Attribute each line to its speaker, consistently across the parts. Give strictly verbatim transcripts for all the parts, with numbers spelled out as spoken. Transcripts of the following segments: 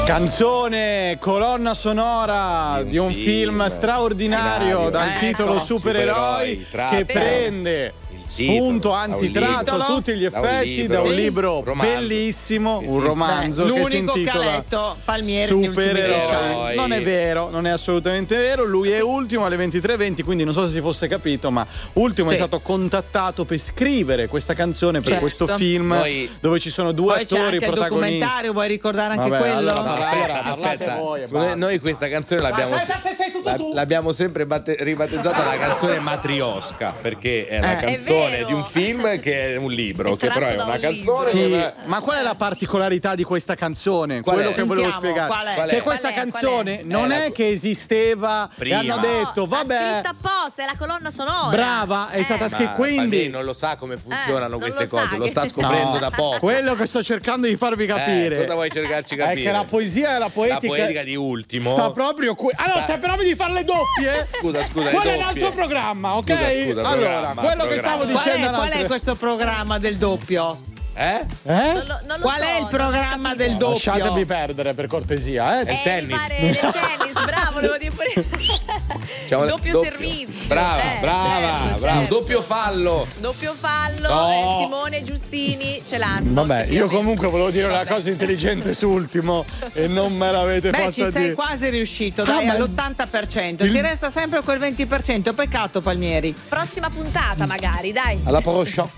Speaker 1: Canzone, colonna sonora di un, di un film, film straordinario dal ecco. titolo Supereroi, Supereroi che prende spunto, anzi tratto tutti gli effetti da un libro, da un libro bellissimo, sì, un romanzo
Speaker 2: Beh,
Speaker 1: che si
Speaker 2: intitola
Speaker 1: che ha letto
Speaker 2: Palmieri
Speaker 1: Supereroi. Non è vero, non è assolutamente vero. Lui è ultimo alle ventitré e venti, quindi non so se si fosse capito, ma ultimo sì. è stato contattato per scrivere questa canzone per certo. questo film Noi... dove ci sono due
Speaker 2: Poi
Speaker 1: attori
Speaker 2: c'è anche
Speaker 1: protagonisti.
Speaker 2: Il documentario, vuoi ricordare anche
Speaker 1: Vabbè,
Speaker 2: quello?
Speaker 1: Allora,
Speaker 3: no,
Speaker 1: aspetta,
Speaker 3: aspetta.
Speaker 1: Voi,
Speaker 3: Noi questa canzone l'abbiamo,
Speaker 1: sei, sei tutto
Speaker 3: la,
Speaker 1: tu.
Speaker 3: l'abbiamo sempre batte, ribattezzata la canzone Matrioska, perché è la eh. canzone è di un film che è un libro, è che però è una canzone.
Speaker 1: Sì,
Speaker 3: è...
Speaker 1: ma qual è la particolarità di questa canzone?
Speaker 3: Qual
Speaker 1: Quello
Speaker 3: è?
Speaker 1: che volevo
Speaker 2: Sentiamo,
Speaker 1: spiegare.
Speaker 2: qual è?
Speaker 3: Qual è?
Speaker 1: Che questa
Speaker 4: Qual è?
Speaker 1: canzone
Speaker 4: Qual è?
Speaker 1: non
Speaker 3: è
Speaker 1: è
Speaker 3: la...
Speaker 1: che esisteva
Speaker 3: Prima.
Speaker 1: e hanno detto
Speaker 4: no,
Speaker 1: vabbè.
Speaker 4: È scritta apposta, è la colonna sonora.
Speaker 1: Brava, è
Speaker 4: eh.
Speaker 1: stata scritta.
Speaker 3: Ma
Speaker 1: Quindi
Speaker 3: non lo sa come funzionano
Speaker 4: eh,
Speaker 3: queste
Speaker 4: lo
Speaker 3: cose,
Speaker 4: sa
Speaker 3: lo
Speaker 4: che...
Speaker 3: sta scoprendo
Speaker 1: no.
Speaker 3: da poco.
Speaker 1: Quello che sto cercando di farvi capire.
Speaker 3: Eh, cosa vuoi cercarci capire?
Speaker 1: È che la poesia e la poetica,
Speaker 3: la poetica di Ultimo
Speaker 1: sta proprio qui. Allora, sta... sappiamo di fare le doppie?
Speaker 3: Scusa, scusa.
Speaker 1: Quello è un altro programma, ok?
Speaker 3: Scusa, scusa,
Speaker 1: allora,
Speaker 3: programma,
Speaker 1: quello
Speaker 3: programma.
Speaker 1: che stavo
Speaker 2: Qual
Speaker 1: dicendo
Speaker 2: è, qual è questo programma del doppio?
Speaker 3: Eh?
Speaker 1: Eh?
Speaker 4: Non lo, non lo
Speaker 2: Qual
Speaker 4: so,
Speaker 2: è il programma del doppio?
Speaker 1: Lasciatemi perdere per cortesia, eh?
Speaker 3: È il tennis.
Speaker 4: Pare del tennis, bravo, volevo dire pure.
Speaker 3: Diciamo,
Speaker 4: doppio,
Speaker 3: doppio
Speaker 4: servizio.
Speaker 3: Brava,
Speaker 4: eh,
Speaker 3: brava,
Speaker 4: certo,
Speaker 3: brava.
Speaker 4: certo.
Speaker 3: Doppio fallo.
Speaker 4: Doppio fallo,
Speaker 3: No.
Speaker 4: eh, Simone Giustini ce l'hanno.
Speaker 1: Vabbè, io comunque volevo dire una cosa intelligente su Ultimo e non me l'avete
Speaker 2: Beh,
Speaker 1: fatta
Speaker 2: ci sei
Speaker 1: dire.
Speaker 2: quasi riuscito, dai,
Speaker 1: Ah, ma-
Speaker 2: all'ottanta per cento.
Speaker 1: Il-
Speaker 2: Ti resta sempre quel venti per cento. Peccato, Palmieri.
Speaker 4: Prossima puntata, magari, dai.
Speaker 1: Alla prossima.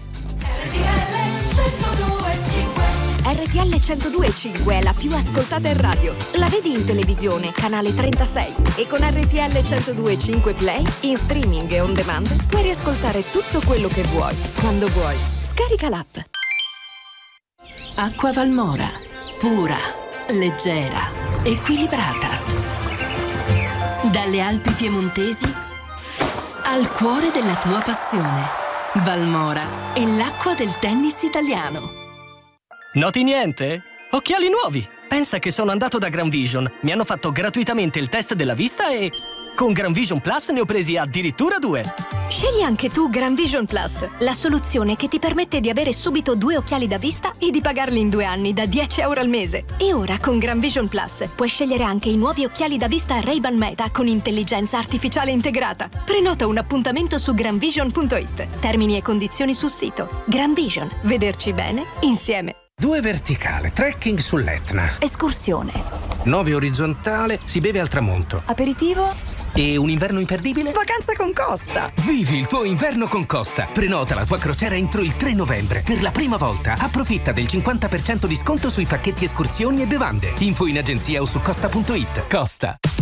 Speaker 5: R T L centodue e cinque è la più ascoltata in radio. La vedi in televisione, canale trentasei. E con R T L centodue e cinque Play, in streaming e on demand, puoi riascoltare tutto quello che vuoi, quando vuoi. Scarica l'app.
Speaker 6: Acqua Valmora. Pura, leggera, equilibrata. Dalle Alpi piemontesi al cuore della tua passione. Valmora è l'acqua del tennis italiano.
Speaker 7: Noti niente? Occhiali nuovi! Pensa che sono andato da Gran Vision, mi hanno fatto gratuitamente il test della vista e con Gran Vision Plus ne ho presi addirittura due.
Speaker 5: Scegli anche tu Gran Vision Plus, la soluzione che ti permette di avere subito due occhiali da vista e di pagarli in due anni da dieci euro al mese. E ora con Gran Vision Plus puoi scegliere anche i nuovi occhiali da vista Ray-Ban Meta con intelligenza artificiale integrata. Prenota un appuntamento su granvision punto it. Termini e condizioni sul sito. Gran Vision, vederci bene insieme.
Speaker 8: Due verticale, trekking sull'Etna.
Speaker 9: Escursione.
Speaker 8: Nove orizzontale, si beve al tramonto.
Speaker 9: Aperitivo.
Speaker 8: E un inverno imperdibile?
Speaker 9: Vacanza con Costa.
Speaker 8: Vivi il tuo inverno con Costa. Prenota la tua crociera entro il tre novembre. Per la prima volta approfitta del cinquanta per cento di sconto sui pacchetti escursioni e bevande. Info in agenzia o su costa punto it. Costa.